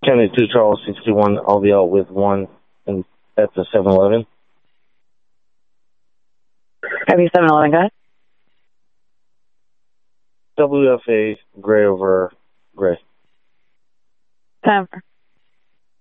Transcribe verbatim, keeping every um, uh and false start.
County two Charles sixty-one, I'll be out with one in, at the seven eleven. Happy seven eleven, guys. W F A, gray over gray. Time for.